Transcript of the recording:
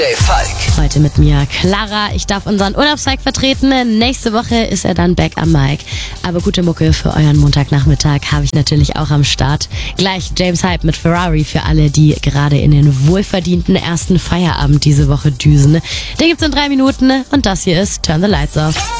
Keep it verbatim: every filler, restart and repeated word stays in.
Falk. Heute mit mir Clara. Ich darf unseren Urlaubstag vertreten. Nächste Woche ist er dann back am Mic. Aber gute Mucke für euren Montagnachmittag habe ich natürlich auch am Start. Gleich James Hype mit Ferrari für alle, die gerade in den wohlverdienten ersten Feierabend diese Woche düsen. Den gibt's in drei Minuten und das hier ist Turn the Lights Off.